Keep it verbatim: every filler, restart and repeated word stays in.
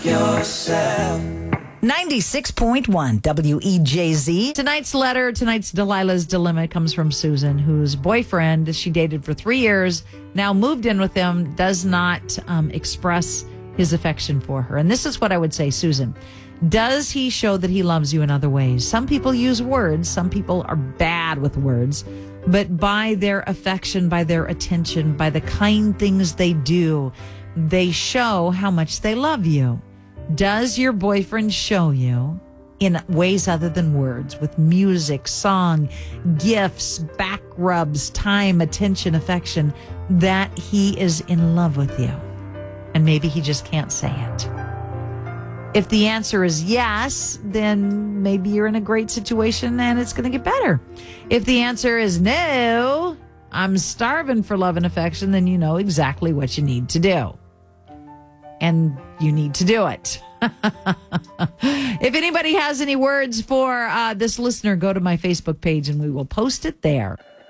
yourself. ninety-six point one W E J Z. Tonight's letter, tonight's Delilah's Dilemma comes from Susan, whose boyfriend she dated for three years, now moved in with him, does not um, express his affection for her. And this is what I would say, Susan. Does he show that he loves you in other ways? Some people use words. Some people are bad with words. But by their affection, by their attention, by the kind things they do, they show how much they love you. Does your boyfriend show you in ways other than words, with music, song, gifts, back rubs, time, attention, affection, that he is in love with you? And maybe he just can't say it. If the answer is yes, then maybe you're in a great situation and it's going to get better. If the answer is no, I'm starving for love and affection, then you know exactly what you need to do. And you need to do it. If anybody has any words for uh, this listener, go to my Facebook page and we will post it there.